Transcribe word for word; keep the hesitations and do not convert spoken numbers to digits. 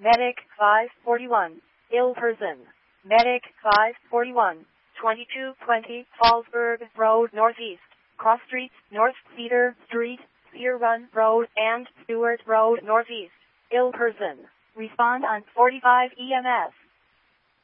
Medic five forty-one, ill person. Medic five forty-one, twenty-two twenty Fallsburg Road Northeast, Cross Streets, North Cedar Street, Pier Run Road, and Stewart Road Northeast. Ill person. Respond on forty-five E M S.